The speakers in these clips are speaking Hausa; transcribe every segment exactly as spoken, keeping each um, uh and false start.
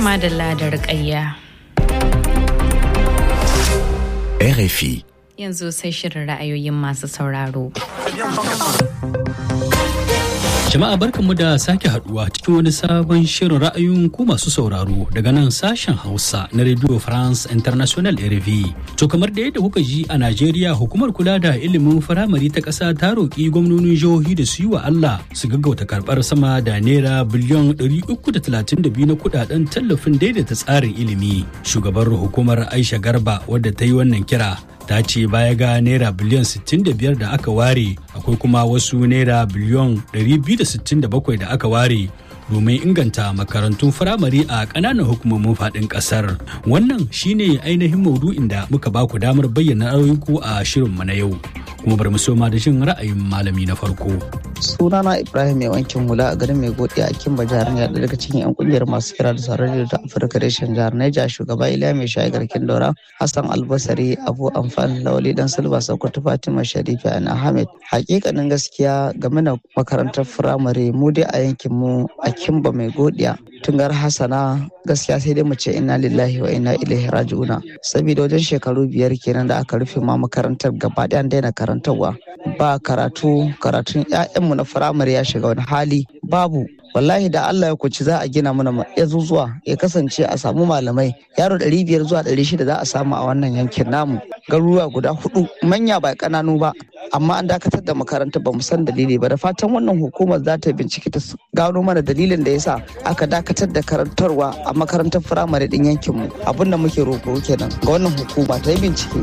madalla da Rukayya. R F I. Yanzu sai shirin ra'ayoyin masu sauraro. Jama'a barkanmu da sake haduwa cikin wani sabon shirin ra'ayoyin ku masu sauraro daga nan sashen Hausa na Radio France International R F I. To kamar da yadda kuka ji a Najeriya, hukumar kula da ilimin firamare ta ƙasa ta roƙi gwamnonin jihohi da su yi wa Allah su gaggauta karɓar sama da naira biliyan ɗari uku da talatin da biyu na kuɗaɗen tallafin daidaita tsarin ilimi. Shugabar hukumar Aisha Garba wadda ta yi wannan kira ta ce baya ga naira biliyan sittin da biyar da aka ware, akwai kuma wasu naira biliyan ɗari biyu da sittin da bakwai da aka ware domin inganta makarantun firamare a ƙananan hukumomin faɗin ƙasar. Wannan shine ainihin maudu'in da muka baku damar bayyana ra'ayoyinku a shirinmu na yau. Kuma bari mu soma da jin ra'ayin malami na farko. Sunana Ibrahim mai wankin hula a garin mai gode a Kimba jihar Niger, daga cikin 'yan kungiyar masu kira da sauran da Afirka reshen jihar Niger. Shugaba Iliya mai shayi garkin daura, Hassan Albasari, Abu Amfan, Lawali Dan Silva, Sokoto, Fatima Sharifi, Ana Ahmed. Hakikanin gaskiya game da makarantar firamare mu dai a yankin mu a Kimba mai godiya tungar Hassana, gaskiya sai dai mu ce inna lillahi wa inna ilaihi raji'una, saboda wajen shekaru biyar kenan da aka rufe ma makarantar gaba ɗaya, an daina karantarwa, ba karatu karatun ƴaƴanmu na firamare ya shiga wani hali babu. Wallahi da Allah ya kuci za a gina mana zuwa ya kasance a samu malamai yaro ɗari biyar zuwa ɗari shida za a samu a wannan yankin namu, garuruwa guda hudu manya ba ƙananu ba, amma an dakatar da makarantar ba mu san dalili ba. Da fatan wannan hukumar za ta bincike ta gano mana dalilin da yasa aka dakatar da karantarwa a makarantar firamare din yankinmu. Abin da muke roƙo kenan ga wannan hukuma ta yi bincike.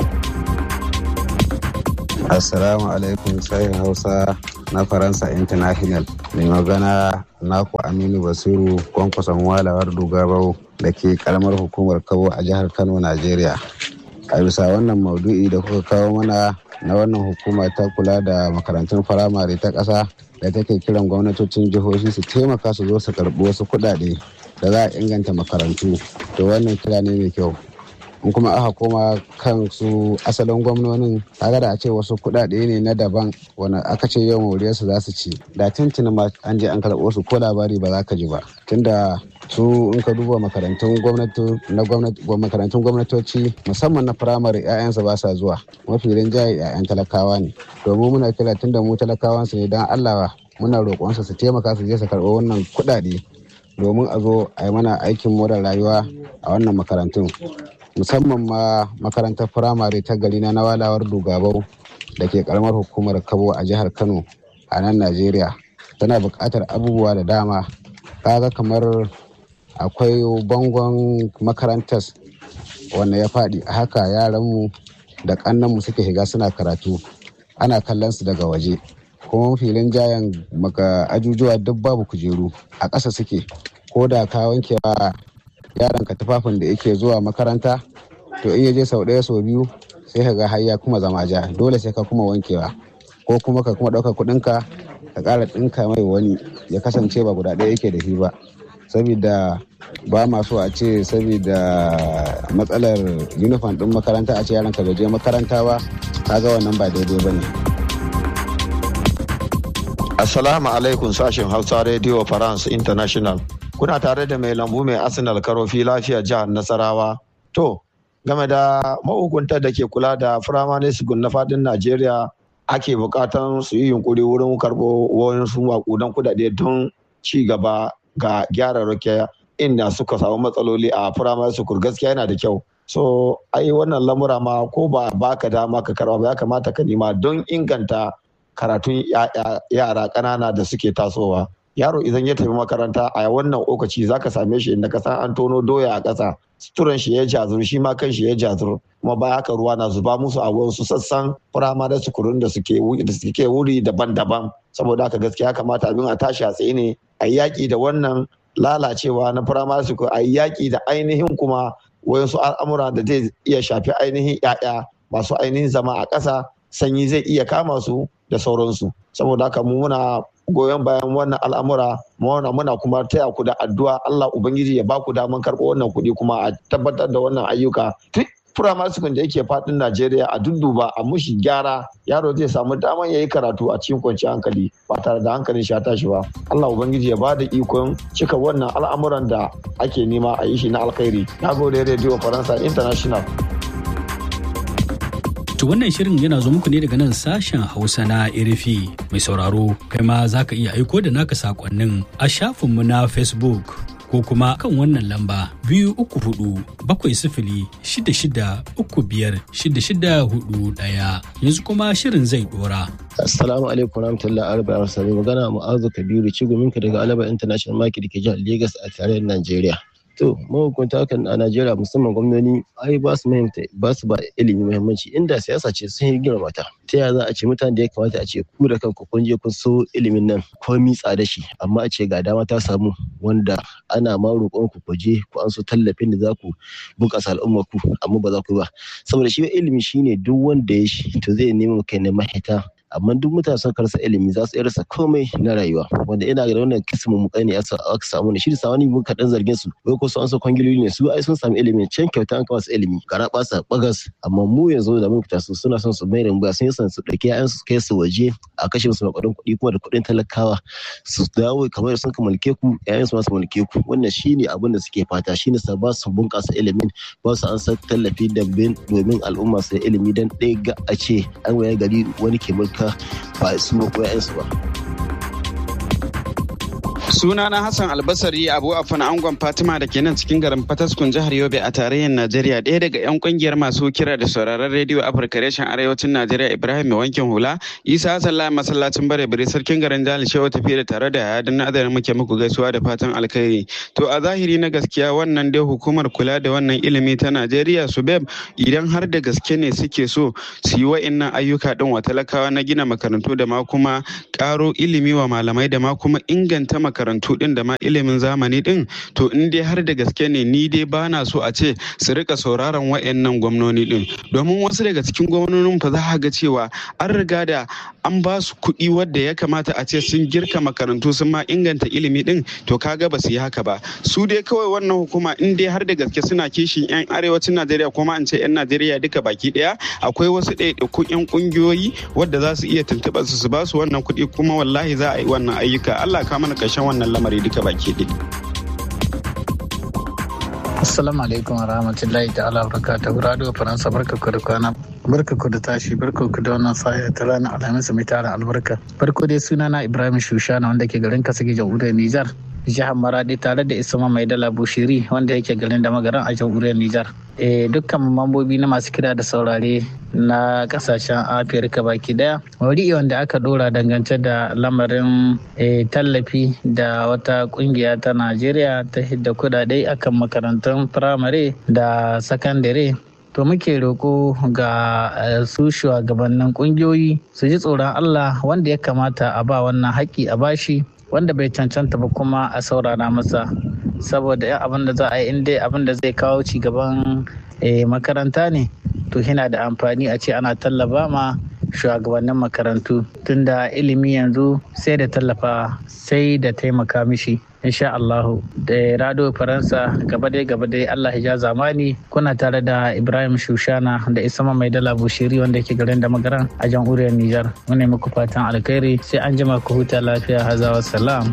Assalamu alaikum, sayin Hausa na Faransa International. Mai magana naku Aminu Basiru kwankwason walawar Dugabau da ke karamar hukumar Kabo a jihar Kano, Najeriya. A bisa wannan maudu'i da kuka kawo mana na wannan hukuma ta kula da makarantun firamare ta ƙasa da take kiran gwamnatocin jihohi su taimaka su zo su karɓi wasu kuɗaɗe da za a inganta makarantu. To wannan kira ne mai kyau. In kuma aka koma kan su asalin gwamnonin, kaga da a ce wasu kuɗaɗe ne na daban wanda aka ce yau moriyarsu za su ci, da tuntuni ma an je an karɓo su ko labari ba za ka ji ba. Tunda su in ka duba makarantun gwamnati na gwamnati makarantun gwamnatoci musamman na firamare, 'ya'yansa ba sa zuwa, mafi rinjaye 'ya'yan talakawa ne. Domin muna kira tunda mu talakawansu ne, dan Allah muna roƙonsa su taimaka su je su karɓo wannan kuɗaɗe domin a zo a yi mana aikin more rayuwa a wannan makarantun. Musamman ma makarantar firamare ta gari na walawar Dugabau da ke karamar hukumar Kabo a jihar Kano a nan Najeriya, tana buƙatar abubuwa da dama. Kaga kamar akwai bangon makarantar wanda ya faɗi, a haka yaranmu da ƙannanmu suke shiga suna karatu, ana kallon su daga waje, kuma filin jayan maka ajujuwa duk babu kujeru, a ƙasa suke. Ko da ka wanke wa yaron ka tufafin da yake zuwa makaranta, to in yaje sau ɗaya sau biyu sai ka ga hayya kuma zama ja, dole sai ka kuma wankewa, ko kuma ka kuma ɗauka kuɗinka ka ƙara ɗinka mai wani ya kasance ba guda ɗaya yake da shi ba, saboda ba ma so a ce saboda matsalar uniform ɗin makaranta a ce yaron ka bai je makaranta ba, kaga wannan ba daidai ba ne. Assalamu alaikum, sashen Hausa Radio France International. Kuna tare da mai lambu mai Arsenal Karofi lafiya jihar Nasarawa. To, game da mahukunta da ke kula da firamare school na fadin Najeriya, ake bukatan su yi yunkuri wurin karɓo wayansu makudan kudade don ci gaba ga gyara rake inda suka samu matsaloli a firamare school. Gaskiya yana da kyau. So, ai wannan lamura ma ko ba baka dama ka karba ba, ya kamata ka nema don inganta karatun yara ƙanana da suke tasowa. Yaro idan ya tafi makaranta a wannan lokaci zaka same shi inda ka san an tono doya a ƙasa, suturan shi ya jazuru, shi ma kan shi ya jazuru, kuma ba haka ruwa na zuba musu a wasu sassan firamare sukurin da suke da suke wuri daban-daban. Saboda haka gaskiya kamata abin a tashi a tsaye ne, a yaƙi da wannan lalacewa na firamare sukuri, a yaƙi da ainihin kuma wayansu al'amura da zai iya shafi ainihin 'ya'ya masu ainihin zama a ƙasa, sanyi zai iya kama su da sauransu. Saboda haka mu muna goyon bayan wannan al'amura, muna muna kuma taya ku da addu'a Allah Ubangiji ya ba ku daman karɓo wannan kuɗi kuma a tabbatar da wannan ayyuka primary school da yake faɗin Najeriya a dudduba a mushi gyara, yaro zai samu daman ya yi karatu a cikin kwanciyar hankali ba tare da hankalin shi ya tashi ba. Allah Ubangiji ya bada ikon cika wannan al'amuran da ake nema a yi shi na alkhairi. Na gode Radio Faransa International. To wannan shirin yana zo muku ne daga nan sashen Hausa na R F I. Mai sauraro, kai ma za ka iya aiko da naka sakonnin a shafinmu na Facebook ko kuma kan wannan lamba biyu uku hudu bakwai sifili shida shida uku biyar shida shida hudu ɗaya. Yanzu kuma shirin zai dora. Assalamu alaikum warahmatullahi wabarakatuh. Magana Mu'azu Kabiru Ciguminka daga Alaba International Market da ke jihar Lagos a tarayyar Najeriya. To, mahukunta hakan a Najeriya musamman gwamnoni ai ba su mahimta ba su ba ilimi muhimmanci, inda siyasa ce sun yi girma ta. Ta yaya za a ce mutane da ya kamata a ce ku da kanku kun je kun so ilimin nan komi tsada shi, amma a ce ga dama ta samu wanda ana ma roƙon ku ku je ku an so tallafin da za ku bunƙasa al'ummar ku, amma ba za ku ba. Saboda shi ilimi shine duk wanda ya shi to zai nemi kai na mahita. Amma duk mutane sun karsa ilimi za su iya rasa komai na rayuwa, wanda ina ga wannan kismin mu kai ne aka samu ne. Shi da sawani mun kaɗan zargin su wai ko su an so kwangiloli ne, su ai sun samu ilimi can kyauta an kawo su ilimi gara basa bagas. Amma mu yanzu da mun fita su suna son su mai rimba, sun yi son su ɗauki ƴaƴan su kai su waje a kashe musu maƙudin kuɗi kuma da kuɗin talakawa su dawo kamar sun ka mulke ku, ƴaƴan su ma su mulke ku. Wannan shine abin da suke fata, shine sa ba su bunƙasa ilimin, ba su an san tallafi domin al'umma su ilimi dan ɗaya ga a ce an waye gari wani ke mulka ba su ba ko ƴaƴansu ba. Sunana Hassan Albasari Abu Afan Angon Fatima da ke nan cikin garin Fataskun jihar Yobe a tarayyar Najeriya. Ɗaya daga 'yan kungiyar masu kira da sauraron rediyo Afirka reshen arewacin Najeriya Ibrahim mai wankin hula, Isa Hassan Lai masallacin bare bare sarkin garin Jali Shehu tafi da tare da yadin nadarin muke muku gaisuwa da fatan alkhairi. To a zahiri na gaskiya wannan dai hukumar kula da wannan ilimi ta Najeriya Subeb idan har da gaske ne suke so su yi wa'innan ayyuka din wa talakawa na gina makarantu da ma kuma karo ilimi wa malamai da ma kuma inganta makarantu makarantu din da ma ilimin zamani din, to in dai har da gaske ne ni dai bana so a ce su rika sauraron wayannan gwamnoni din, domin wasu daga cikin gwamnonin fa za ka ga cewa an riga da an ba su kuɗi wadda ya kamata a ce sun girka makarantu sun ma inganta ilimi din, to kaga ba su yi haka ba. Su dai kawai wannan hukuma in dai har da gaske suna kishin yan arewacin Najeriya, kuma an ce yan Najeriya duka baki daya, akwai wasu ɗaiɗaikun yan kungiyoyi wadda za su iya tuntuɓar su su ba su wannan kuɗi, kuma wallahi za a yi wannan ayyuka. Allah ka mana ƙarshen wannan lamari duka baki ɗaya. Assalamu alaikum wa rahmatullahi ta'ala wa barakatuhu. Radio Faransa, barka ku da kwana, barka ku da tashi, barka ku da wannan saya ta ranar Alhamis mai tara albarka. Farko dai sunana Ibrahim Shushana wanda ke garin Kasige jamhuriyar Nijar, jihar Maradi, tare da Isma Mai Dala Bushiri wanda yake garin da magaran a jamhuriyar Nijar. E, dukkan mambobi na masu kira da saurare na kasashen Afirka baki daya. Wuri wanda aka dora dangance da lamarin e, tallafi da wata kungiya ta Najeriya ta hidda kudade akan makarantun firamare da sakandare. To muke roko ga su shugabannin kungiyoyi su ji tsoron Allah, wanda ya kamata a ba wannan haƙƙi a bashi, wanda bai cancanta ba kuma a saurara masa, saboda yan abin da za a yi inda abin da zai kawo ci gaban makaranta ne, to yana da amfani a ce ana tallaba ma shugabannin makarantu, tunda ilimi yanzu sai da tallafa, sai da taimaka mishi. Insha Allah da Radio Faransa gaba dai gaba dai Allah ya zamani. Kuna tare da Ibrahim Shushana da Isma Mai Dala Bushiri wanda yake garin da magaran a jamhuriyar Nijar. Muna muku fatan alkhairi, sai an jima ku huta lafiya. Hazawa salam.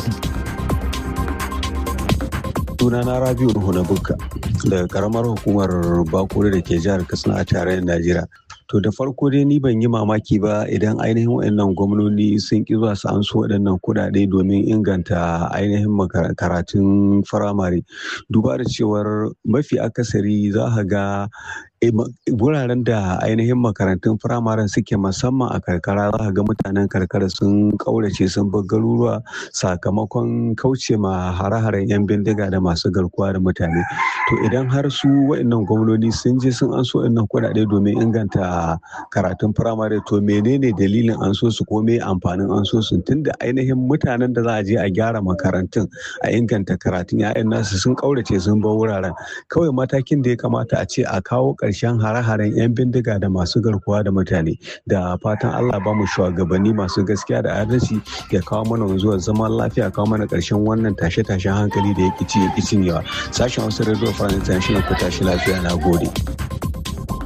Sunana Rabiu Nuhu na Bukka daga karamar hukumar Bakure da ke jihar Katsina a tarayyar Najeriya. To da farko dai ni ban yi mamaki ba idan ainihin waɗannan gwamnoni sun ƙi zuwa su an so waɗannan kuɗaɗe domin inganta ainihin karatun firamare. Duba da cewar mafi akasari za ka ga wuraren da ainihin makarantun firamaren suke musamman a karkara, za ka ga mutanen karkara sun ƙaurace sun bar garuruwa sakamakon kauce ma hare-haren 'yan bindiga da masu garkuwa da mutane. To idan har su waɗannan gwamnoni sun je sun an so waɗannan kuɗaɗe domin inganta karatun firamare, to menene dalilin an so su ko me amfanin an so su, tunda ainihin mutanen da za a je a gyara makarantun a inganta karatun 'ya'yan nasu sun ƙaurace sun bar wuraren. Kawai matakin da ya kamata a ce a kawo ƙarshen hare-haren 'yan bindiga da masu garkuwa da mutane, da fatan Allah ba mu shugabanni masu gaskiya da adalci ya kawo mana zuwa zaman lafiya, kawo mana ƙarshen wannan tashe-tashen hankali da ya ƙi ci ya ƙi cinyewa. Sashen Hausa Radio France International ku tashi lafiya, na gode.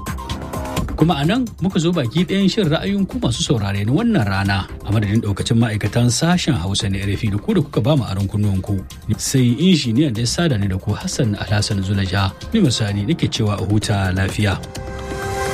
kuma a nan muka zo baki ɗayan shin ra'ayin ku masu saurare na wannan rana a madadin ɗaukacin ma'aikatan sashen Hausa na R F I da ku da kuka ba mu aron kunnuwan ku. Sai injiniyan da ya sada ni da ku Hassan Alhassan Zulaja. Ni misali nake cewa a huta lafiya.